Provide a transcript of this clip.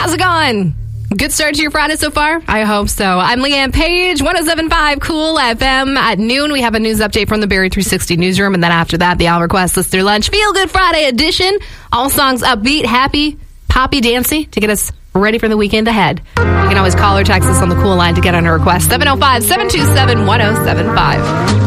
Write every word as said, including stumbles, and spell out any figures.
How's it going? Good start to your Friday so far? I hope so. I'm Leanne Page, one oh seven point five Cool F M. At noon, we have a news update from the Barrie three sixty newsroom, and then after that, the Al Request Listener Lunch Feel Good Friday edition. All songs upbeat, happy, poppy, dancy to get us ready for the weekend ahead. You can always call or text us on the Cool line to get on a request. seven oh five, seven two seven, one oh seven five.